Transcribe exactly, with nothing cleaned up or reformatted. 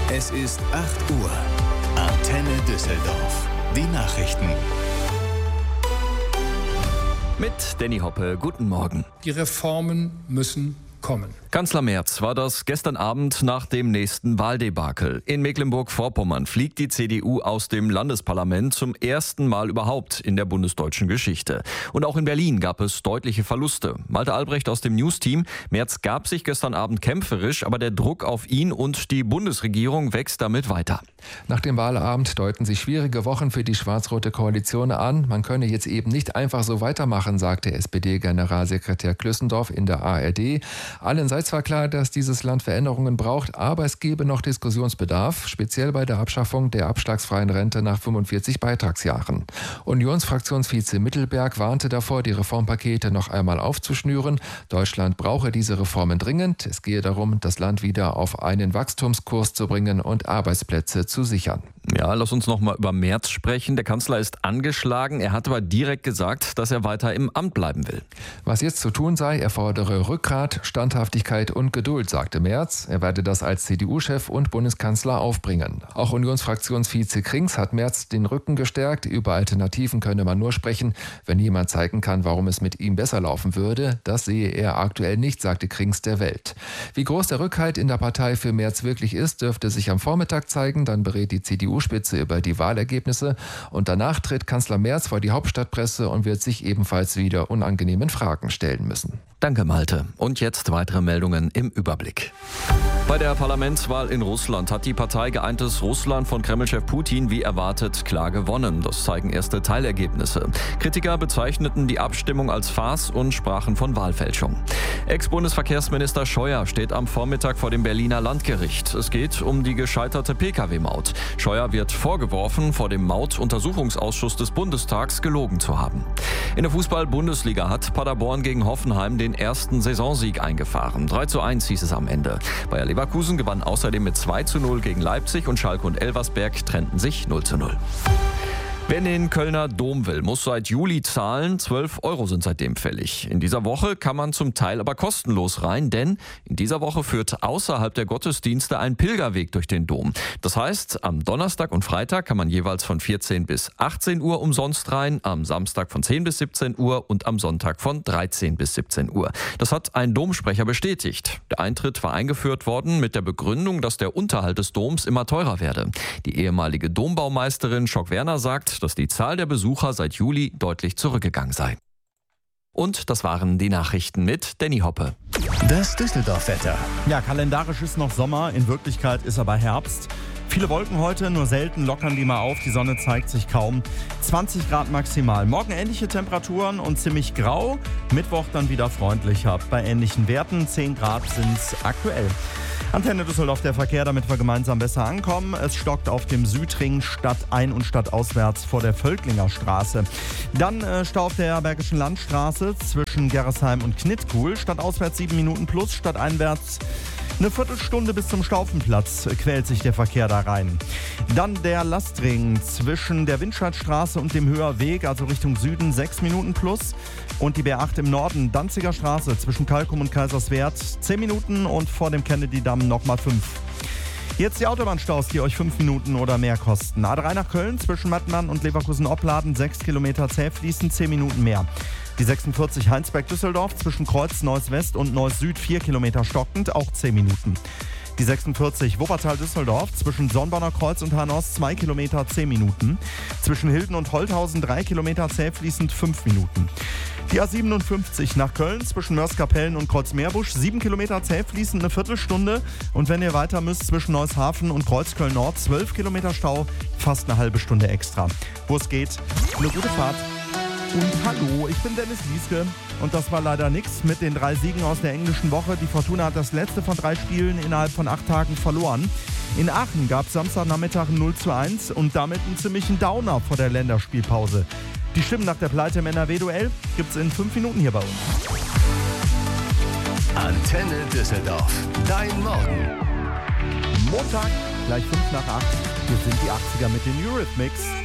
Es ist acht Uhr. Antenne Düsseldorf. Die Nachrichten. Mit Danny Hoppe, guten Morgen. Die Reformen müssen kommen. Kanzler Merz war das gestern Abend nach dem nächsten Wahldebakel. In Mecklenburg-Vorpommern fliegt die C D U aus dem Landesparlament zum ersten Mal überhaupt in der bundesdeutschen Geschichte. Und auch in Berlin gab es deutliche Verluste. Malte Albrecht aus dem News-Team. Merz gab sich gestern Abend kämpferisch, aber der Druck auf ihn und die Bundesregierung wächst damit weiter. Nach dem Wahlabend deuten sich schwierige Wochen für die schwarz-rote Koalition an. Man könne jetzt eben nicht einfach so weitermachen, sagte S P D-Generalsekretär Klüssendorf in der A R D. Allen sei zwar klar, dass dieses Land Veränderungen braucht, aber es gebe noch Diskussionsbedarf, speziell bei der Abschaffung der abschlagsfreien Rente nach fünfundvierzig Beitragsjahren. Unionsfraktionsvize Mittelberg warnte davor, die Reformpakete noch einmal aufzuschnüren. Deutschland brauche diese Reformen dringend. Es gehe darum, das Land wieder auf einen Wachstumskurs zu bringen und Arbeitsplätze zu sichern. Ja, lass uns noch mal über Merz sprechen. Der Kanzler ist angeschlagen. Er hat aber direkt gesagt, dass er weiter im Amt bleiben will. Was jetzt zu tun sei, er fordere Rückgrat, Standhaftigkeit und Geduld, sagte Merz. Er werde das als C D U-Chef und Bundeskanzler aufbringen. Auch Unionsfraktionsvize Krings hat Merz den Rücken gestärkt. Über Alternativen könne man nur sprechen, wenn jemand zeigen kann, warum es mit ihm besser laufen würde. Das sehe er aktuell nicht, sagte Krings der Welt. Wie groß der Rückhalt in der Partei für Merz wirklich ist, dürfte sich am Vormittag zeigen. Dann berät die C D U-Spitze über die Wahlergebnisse und danach tritt Kanzler Merz vor die Hauptstadtpresse und wird sich ebenfalls wieder unangenehmen Fragen stellen müssen. Danke, Malte. Und jetzt weitere Meldungen im Überblick. Bei der Parlamentswahl in Russland hat die Partei Geeintes Russland von Kremlchef Putin wie erwartet klar gewonnen. Das zeigen erste Teilergebnisse. Kritiker bezeichneten die Abstimmung als Farce und sprachen von Wahlfälschung. Ex-Bundesverkehrsminister Scheuer steht am Vormittag vor dem Berliner Landgericht. Es geht um die gescheiterte Pkw-Maut. Scheuer wird vorgeworfen, vor dem Mautuntersuchungsausschuss des Bundestags gelogen zu haben. In der Fußball-Bundesliga hat Paderborn gegen Hoffenheim den ersten Saisonsieg eingefahren. drei zu eins hieß es am Ende. Bayer Leverkusen gewann außerdem mit zwei zu null gegen Leipzig und Schalke und Elversberg trennten sich null zu null. Wer in den Kölner Dom will, muss seit Juli zahlen. zwölf Euro sind seitdem fällig. In dieser Woche kann man zum Teil aber kostenlos rein, denn in dieser Woche führt außerhalb der Gottesdienste ein Pilgerweg durch den Dom. Das heißt, am Donnerstag und Freitag kann man jeweils von vierzehn bis achtzehn Uhr umsonst rein, am Samstag von zehn bis siebzehn Uhr und am Sonntag von dreizehn bis siebzehn Uhr. Das hat ein Domsprecher bestätigt. Der Eintritt war eingeführt worden mit der Begründung, dass der Unterhalt des Doms immer teurer werde. Die ehemalige Dombaumeisterin Schock-Werner sagt, dass die Zahl der Besucher seit Juli deutlich zurückgegangen sei. Und das waren die Nachrichten mit Danny Hoppe. Das Düsseldorf-Wetter. Ja, kalendarisch ist noch Sommer, in Wirklichkeit ist aber Herbst. Viele Wolken heute, nur selten lockern die mal auf, die Sonne zeigt sich kaum. zwanzig Grad maximal. Morgen ähnliche Temperaturen und ziemlich grau. Mittwoch dann wieder freundlicher. Bei ähnlichen Werten, zehn Grad sind es aktuell. Antenne Düsseldorf, der Verkehr, damit wir gemeinsam besser ankommen. Es stockt auf dem Südring stadtein- und stadtauswärts vor der Völklinger Straße. Dann äh, Stau auf der Bergischen Landstraße zwischen Gerresheim und Knittkuhl. Stadtauswärts sieben Minuten plus, stadteinwärts eine Viertelstunde bis zum Staufenplatz quält sich der Verkehr da rein. Dann der Lastring zwischen der Windscheidstraße und dem Höherweg, also Richtung Süden, sechs Minuten plus. Und die B acht im Norden, Danziger Straße zwischen Kalkum und Kaiserswerth, zehn Minuten und vor dem Kennedy-Damm nochmal fünf. Jetzt die Autobahnstaus, die euch fünf Minuten oder mehr kosten. A drei nach Köln zwischen Mettmann und Leverkusen-Opladen, sechs Kilometer zäh fließen, zehn Minuten mehr. Die sechsundvierzig Heinsberg-Düsseldorf zwischen Kreuz Neuss-West und Neuss-Süd, vier Kilometer stockend, auch zehn Minuten. Die sechsundvierzig Wuppertal-Düsseldorf zwischen Sonnbauer Kreuz und Hanors, zwei Kilometer, zehn Minuten. Zwischen Hilden und Holthausen, drei Kilometer zäh fließend, fünf Minuten. Die A siebenundfünfzig nach Köln zwischen Mörs-Kapellen und Kreuzmeerbusch, sieben Kilometer zäh fließend, eine Viertelstunde. Und wenn ihr weiter müsst, zwischen Neushafen und Kreuzköln-Nord, zwölf Kilometer Stau, fast eine halbe Stunde extra. Wo es geht, eine gute Fahrt. Und hallo, ich bin Dennis Lieske und das war leider nichts mit den drei Siegen aus der englischen Woche. Die Fortuna hat das letzte von drei Spielen innerhalb von acht Tagen verloren. In Aachen gab es Samstagnachmittag ein null zu eins und damit einen ziemlichen Downer vor der Länderspielpause. Die Stimmen nach der Pleite im N R W-Duell gibt's in fünf Minuten hier bei uns. Antenne Düsseldorf, dein Morgen. Montag, gleich fünf nach acht. Hier sind die achtziger mit den Eurythmics.